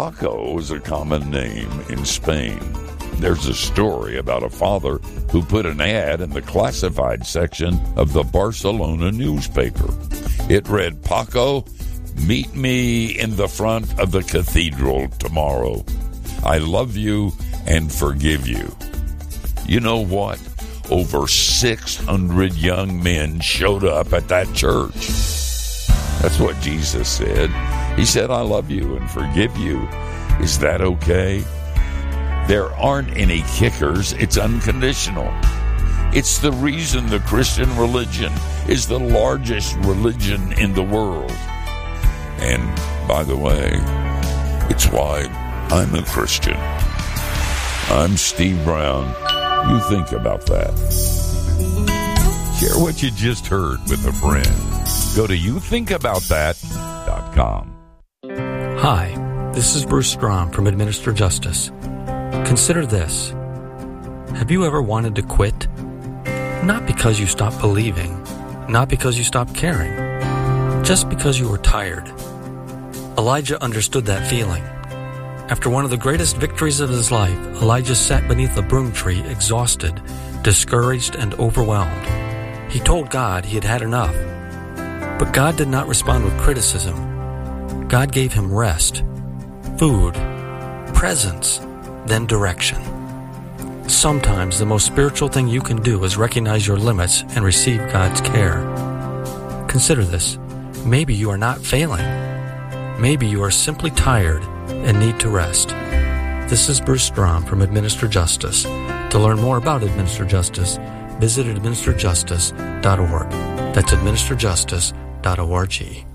Paco is a common name in Spain. There's a story about a father who put an ad in the classified section of the Barcelona newspaper. It read, "Paco, meet me in the front of the cathedral tomorrow. I love you and forgive you." You know what? Over 600 young men showed up at that church. That's what Jesus said. He said, "I love you and forgive you." Is that okay? There aren't any kickers. It's unconditional. It's the reason the Christian religion is the largest religion in the world. And, by the way, it's why I'm a Christian. I'm Steve Brown. You think about that. Share what you just heard with a friend. Go to youthinkaboutthat.com. Hi, this is Bruce Strom from Administer Justice. Consider this. Have you ever wanted to quit? Not because you stopped believing, not because you stopped caring, just because you were tired. Elijah understood that feeling. After one of the greatest victories of his life, Elijah sat beneath a broom tree, exhausted, discouraged, and overwhelmed. He told God he had had enough. But God did not respond with criticism. God gave him rest, food, presence, then direction. Sometimes the most spiritual thing you can do is recognize your limits and receive God's care. Consider this. Maybe you are not failing. Maybe you are simply tired and need to rest. This is Bruce Strom from Administer Justice. To learn more about Administer Justice, visit administerjustice.org. That's administerjustice.org.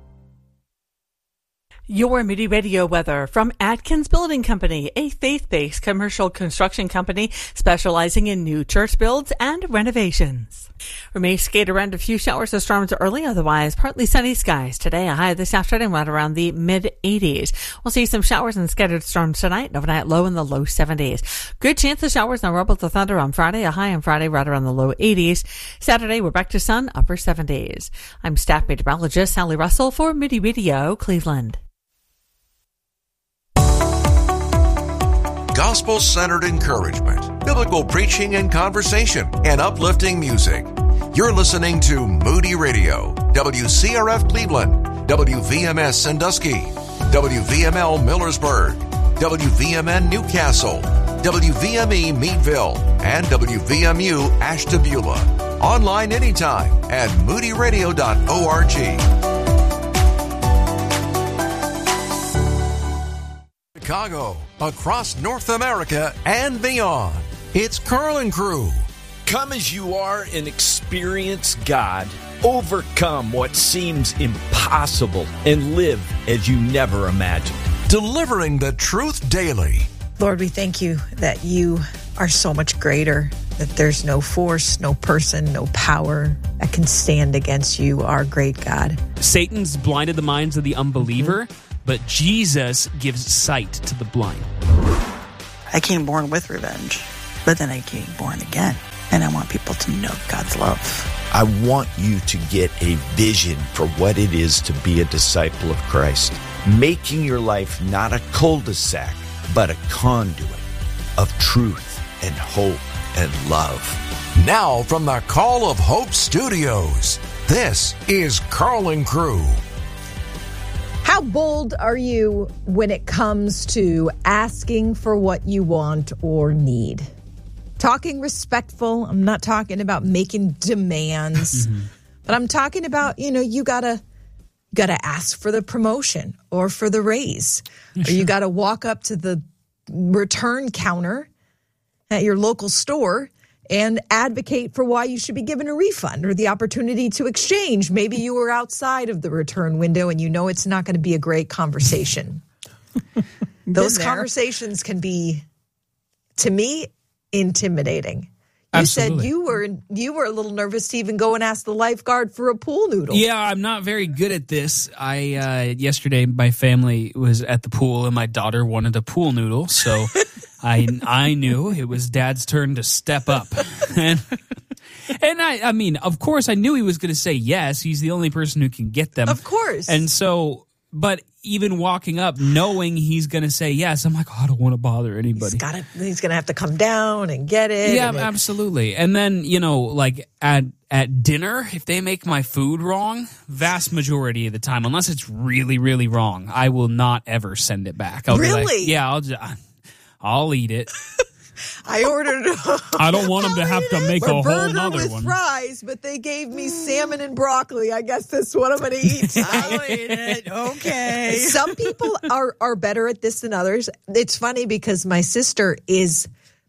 Your Moody Radio weather from Atkins Building Company, a faith-based commercial construction company specializing in new church builds and renovations. We may skate around a few showers or storms early, otherwise partly sunny skies. Today, a high this afternoon right around the mid-80s. We'll see some showers and scattered storms tonight, overnight low in the low 70s. Good chance of showers and rumbles of thunder on Friday, a high on Friday right around the low 80s. Saturday, we're back to sun, upper 70s. I'm staff meteorologist Sally Russell for Moody Radio, Cleveland. Gospel-centered encouragement, biblical preaching and conversation, and uplifting music. You're listening to Moody Radio, WCRF Cleveland, WVMS Sandusky, WVML Millersburg, WVMN Newcastle, WVME Meadville, and WVMU Ashtabula. Online anytime at moodyradio.org. Chicago, across North America and beyond. It's Carl and Crew. Come as you are and experience God. Overcome what seems impossible and live as you never imagined. Delivering the truth daily. Lord, we thank you that you are so much greater, that there's no force, no person, no power that can stand against you, our great God. Satan's blinded the minds of the unbeliever, but Jesus gives sight to the blind. I came born with revenge, but then I came born again, and I want people to know God's love. I want you to get a vision for what it is to be a disciple of Christ, making your life not a cul-de-sac, but a conduit of truth and hope and love. Now from the Call of Hope Studios, this is Carl and Crew. How bold are you when it comes to asking for what you want or need? Talking respectful. I'm not talking about making demands, but I'm talking about, you gotta ask for the promotion or for the raise, or you gotta walk up to the return counter at your local store and advocate for why you should be given a refund or the opportunity to exchange. Maybe you were outside of the return window and you know it's not going to be a great conversation. Those conversations can be, to me, intimidating. You Absolutely. said you were a little nervous to even go and ask the lifeguard for a pool noodle. Yeah, I'm not very good at this. Yesterday my family was at the pool and my daughter wanted a pool noodle, so I knew it was Dad's turn to step up. And I mean, of course I knew he was going to say yes. He's the only person who can get them. Of course. And so But even walking up, knowing he's going to say yes, I'm like, oh, I don't want to bother anybody. He's going to have to come down and get it. Yeah, absolutely. And then, like at dinner, if they make my food wrong, vast majority of the time, unless it's really, really wrong, I will not ever send it back. I'll be like, yeah, I'll eat it. I ordered. I don't want them to have to make a whole nother with one. Fries, but they gave me salmon and broccoli. I guess that's what I'm going to eat. I'll eat it. Okay. Some people are better at this than others. It's funny because my sister is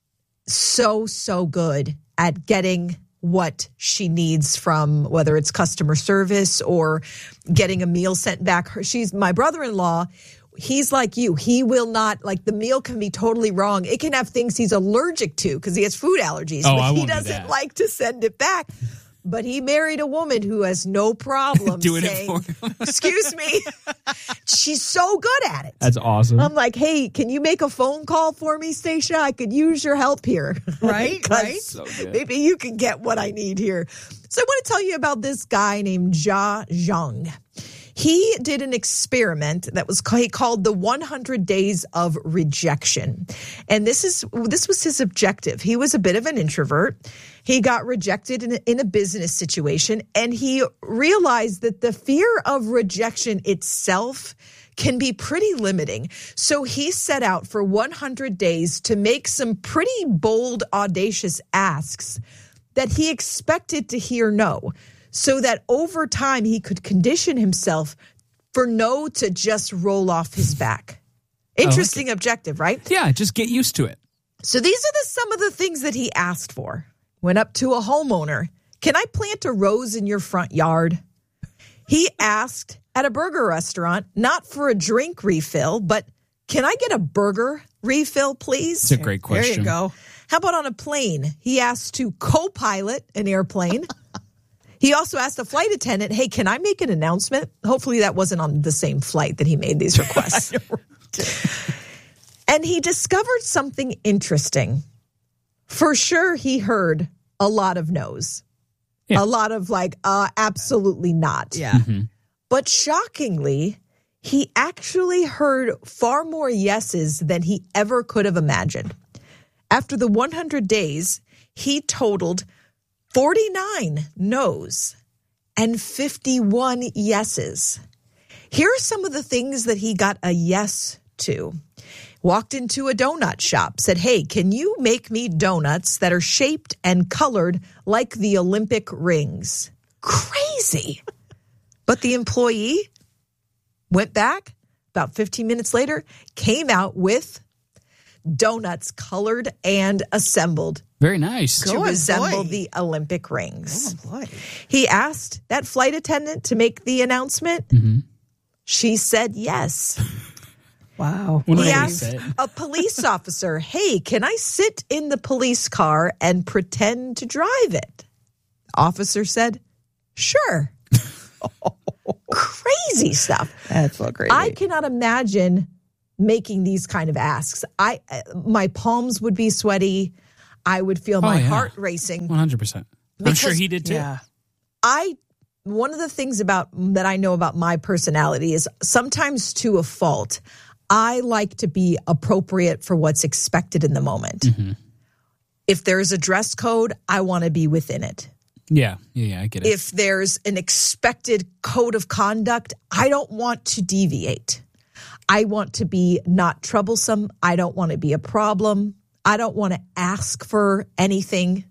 so good at getting what she needs from, whether it's customer service or getting a meal sent back. She's my brother-in-law. He's like you. He will not, like, the meal can be totally wrong. It can have things he's allergic to because he has food allergies. But he doesn't like to send it back. But he married a woman who has no problem doing saying, it for him. Excuse me. She's so good at it. That's awesome. I'm like, hey, can you make a phone call for me, Stacia? I could use your help here. Right? So maybe you can get what I need here. So I want to tell you about this guy named Jia Zhang. He did an experiment that he called the 100 Days of Rejection. And this was his objective. He was a bit of an introvert. He got rejected in a business situation, and he realized that the fear of rejection itself can be pretty limiting. So he set out for 100 days to make some pretty bold, audacious asks that he expected to hear no, so that over time he could condition himself for no to just roll off his back. Interesting objective, right? Yeah, just get used to it. So these are some of the things that he asked for. Went up to a homeowner, can I plant a rose in your front yard? He asked at a burger restaurant, not for a drink refill, but can I get a burger refill, please? It's a great question. There you go. How about on a plane? He asked to co-pilot an airplane. He also asked a flight attendant, hey, can I make an announcement? Hopefully that wasn't on the same flight that he made these requests. And he discovered something interesting. For sure, he heard a lot of no's. Yeah. A lot of absolutely not. Yeah. Mm-hmm. But shockingly, he actually heard far more yeses than he ever could have imagined. After the 100 days, he totaled 49 no's and 51 yeses. Here are some of the things that he got a yes to. Walked into a donut shop, said, hey, can you make me donuts that are shaped and colored like the Olympic rings? Crazy. But the employee went back about 15 minutes later, came out with donuts colored and assembled. Very nice. To resemble the Olympic rings. Oh, boy. He asked that flight attendant to make the announcement. Mm-hmm. She said yes. Wow. He asked a police officer, hey, can I sit in the police car and pretend to drive it? Officer said, sure. Crazy stuff. That's so crazy. I cannot imagine making these kind of asks. My palms would be sweaty. I would feel my heart racing. 100%. I'm sure he did too. Yeah. One of the things that I know about my personality is sometimes to a fault, I like to be appropriate for what's expected in the moment. Mm-hmm. If there's a dress code, I want to be within it. Yeah, I get it. If there's an expected code of conduct, I don't want to deviate. I want to be not troublesome. I don't want to be a problem. I don't want to ask for anything.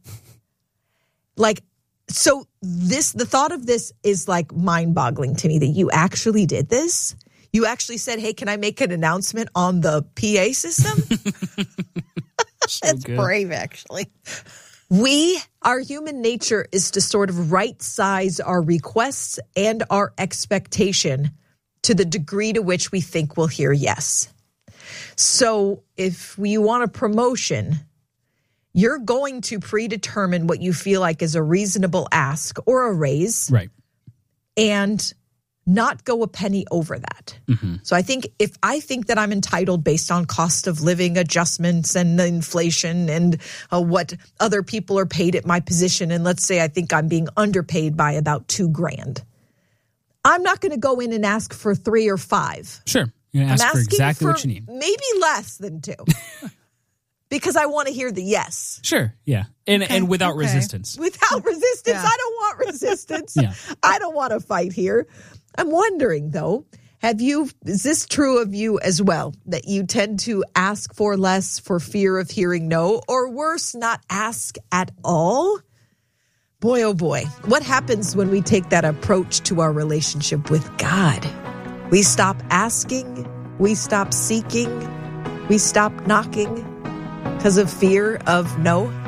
So the thought of this is mind-boggling to me that you actually did this. You actually said, hey, can I make an announcement on the PA system? That's brave, actually. Our human nature is to sort of right-size our requests and our expectation to the degree to which we think we'll hear yes. So if we want a promotion, you're going to predetermine what you feel like is a reasonable ask or a raise. Right. And not go a penny over that. Mm-hmm. So I think if I think that I'm entitled based on cost of living adjustments and inflation and what other people are paid at my position, and let's say I think I'm being underpaid by about $2,000, I'm not going to go in and ask for 3 or 5. Sure. You're going to ask for exactly what you need. Maybe less than 2. Because I want to hear the yes. Sure, yeah. And without resistance. Without resistance. Yeah. I don't want resistance. Yeah. I don't want to fight here. I'm wondering, though, is this true of you as well, that you tend to ask for less for fear of hearing no, or worse, not ask at all? Boy, oh boy, what happens when we take that approach to our relationship with God? We stop asking, we stop seeking, we stop knocking because of fear of no.